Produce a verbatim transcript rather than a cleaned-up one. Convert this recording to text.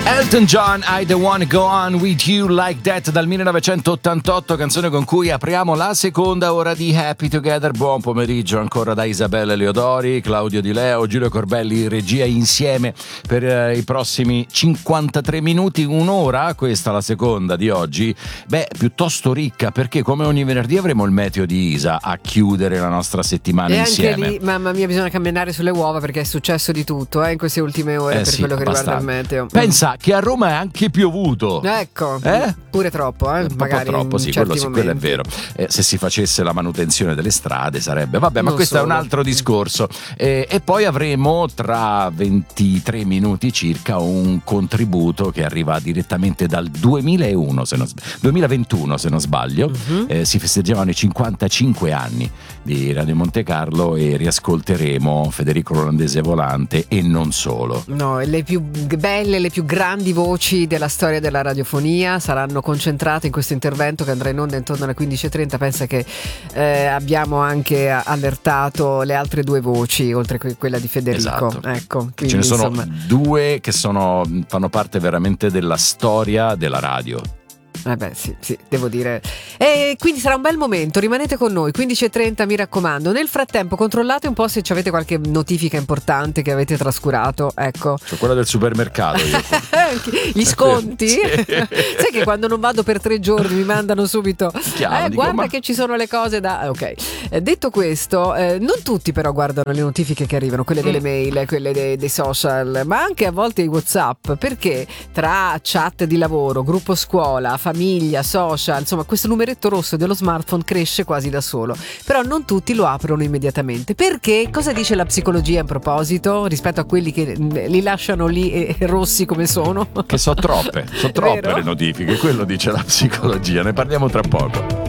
Elton John, I Don't Wanna Go On With You Like That dal millenovecentottantotto, canzone con cui apriamo la seconda ora di Happy Together. Buon pomeriggio ancora da Isabella Leodori, Claudio Di Leo, Giulio Corbelli, regia insieme per eh, i prossimi cinquantatré minuti, un'ora, questa la seconda di oggi, beh, piuttosto ricca, perché come ogni venerdì avremo il meteo di Isa a chiudere la nostra settimana e insieme. E anche lì, mamma mia, bisogna camminare sulle uova perché è successo di tutto eh, in queste ultime ore eh per sì, quello che abbastanza. riguarda il meteo. Pensa che a Roma è anche piovuto. Ecco, eh? pure troppo, eh? Un magari po' troppo, in sì, certi quello, sì, quello è momenti. vero. Eh, se si facesse la manutenzione delle strade sarebbe, vabbè, ma Non questo solo. è un altro discorso. Eh, e poi avremo tra ventitré minuti circa un contributo che arriva direttamente dal duemilauno, se non sbaglio, duemilaventuno se non sbaglio. Uh-huh. Eh, si festeggiavano i cinquantacinque anni di Radio Monte Carlo e riascolteremo Federico Olandese Volante e non solo. No, le più belle, le più grandi voci della storia della radiofonia saranno concentrate in questo intervento che andrà in onda intorno alle quindici e trenta. Pensa che eh, abbiamo anche allertato le altre due voci oltre a quella di Federico. Esatto. Ecco, quindi, ce ne sono insomma, due che sono, fanno parte veramente della storia della radio. Eh beh, sì, sì, devo dire. E quindi sarà un bel momento, rimanete con noi, quindici e trenta mi raccomando. Nel frattempo controllate un po' se avete qualche notifica importante che avete trascurato, ecco. C'ho quella del supermercato io. Gli sconti? Sì. Sai che quando non vado per tre giorni mi mandano subito Chiaro, eh, dico, guarda ma... che ci sono le cose da... Ok, eh, detto questo, eh, non tutti però guardano le notifiche che arrivano, quelle delle Mm. mail, quelle dei, dei social, ma anche a volte i WhatsApp, perché tra chat di lavoro, gruppo scuola, famiglia, social, insomma questo numeretto rosso dello smartphone cresce quasi da solo, però non tutti lo aprono immediatamente. Perché? Cosa dice la psicologia in proposito rispetto a quelli che li lasciano lì e, e rossi come sono? Che so troppe, so troppe Vero? le notifiche, quello dice la psicologia, ne parliamo tra poco.